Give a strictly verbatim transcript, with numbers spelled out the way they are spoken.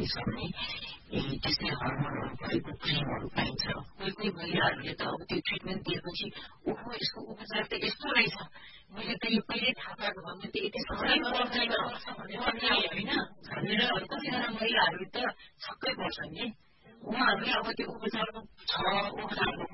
छन् नि त्यस्तै हर्मोनहरू भएको क्रिमहरू पाइन्छ। कोही कोही महिलाहरूले त अब त्यो ट्रिटमेन्ट दिएपछि ओहो यसको उपचार त यस्तो रहेछ, मैले त यो कहिले थाहा पाएको भन्दा त यति सबै पर्दैन होइन भनेर कतिजना महिलाहरू त छक्कै पर्छन् नि। उहाँहरूले अब त्यो उपचारको छ उपचारको